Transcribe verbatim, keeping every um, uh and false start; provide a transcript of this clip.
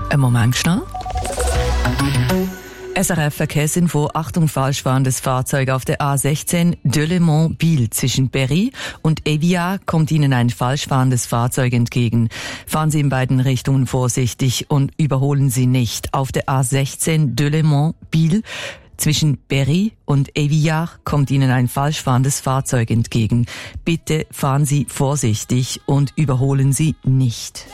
Ein Moment schnell. S R F Verkehrsinfo, Achtung, falsch fahrendes Fahrzeug auf der A sechzehn Delémont-Biel zwischen Berry und Éviat kommt Ihnen ein falsch fahrendes Fahrzeug entgegen. Fahren Sie in beiden Richtungen vorsichtig und überholen Sie nicht. Auf der A sechzehn Delémont-Biel zwischen Berry und Éviat kommt Ihnen ein falsch fahrendes Fahrzeug entgegen. Bitte fahren Sie vorsichtig und überholen Sie nicht.